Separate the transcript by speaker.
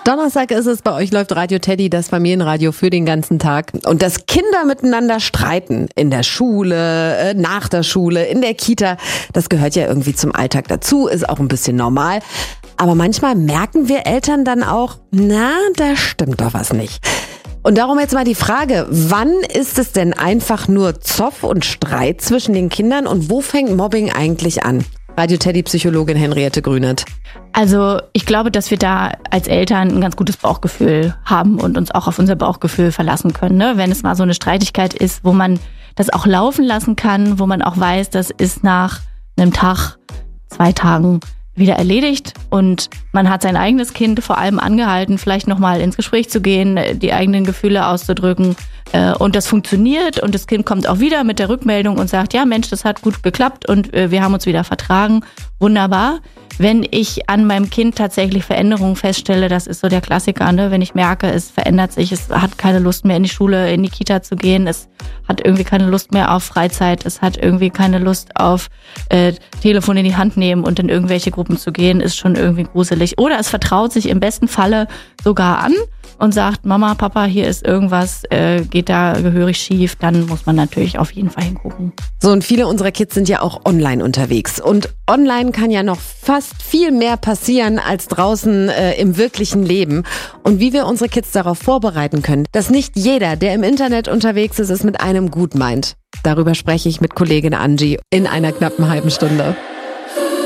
Speaker 1: Donnerstag ist es, bei euch läuft Radio Teddy, das Familienradio für den ganzen Tag. Und dass Kinder miteinander streiten, in der Schule, nach der Schule, in der Kita, das gehört ja irgendwie zum Alltag dazu, ist auch ein bisschen normal. Aber manchmal merken wir Eltern dann auch, da stimmt doch was nicht. Und darum jetzt mal die Frage, wann ist es denn einfach nur Zoff und Streit zwischen den Kindern und wo fängt Mobbing eigentlich an? Radio Teddy Psychologin Henriette Grünert.
Speaker 2: Also ich glaube, dass wir da als Eltern ein ganz gutes Bauchgefühl haben und uns auch auf unser Bauchgefühl verlassen können. Ne? Wenn es mal so eine Streitigkeit ist, wo man das auch laufen lassen kann, wo man auch weiß, das ist nach einem Tag, 2 Tagen wieder erledigt und man hat sein eigenes Kind vor allem angehalten, vielleicht nochmal ins Gespräch zu gehen, die eigenen Gefühle auszudrücken und das funktioniert und das Kind kommt auch wieder mit der Rückmeldung und sagt, ja Mensch, das hat gut geklappt und wir haben uns wieder vertragen, wunderbar. Wenn ich an meinem Kind tatsächlich Veränderungen feststelle, das ist so der Klassiker, ne? Wenn ich merke, es verändert sich, es hat keine Lust mehr in die Schule, in die Kita zu gehen, es hat irgendwie keine Lust mehr auf Freizeit, es hat irgendwie keine Lust auf Telefon in die Hand nehmen und in irgendwelche Gruppen zu gehen, ist schon irgendwie gruselig. Oder es vertraut sich im besten Falle sogar an und sagt, Mama, Papa, hier ist irgendwas, geht da gehörig schief, dann muss man natürlich auf jeden Fall hingucken.
Speaker 1: So, und viele unserer Kids sind ja auch online unterwegs. Und online kann ja noch fast viel mehr passieren als draußen im wirklichen Leben. Und wie wir unsere Kids darauf vorbereiten können, dass nicht jeder, der im Internet unterwegs ist, es mit einem gut meint. Darüber spreche ich mit Kollegin Angie in einer knappen halben Stunde.